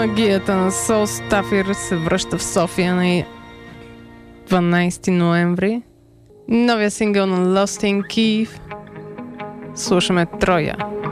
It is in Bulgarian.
Магията на Сол Стафир се връща в София на 12 ноември. Новия сингъл на Lost in Kiev. Слушаме Троя.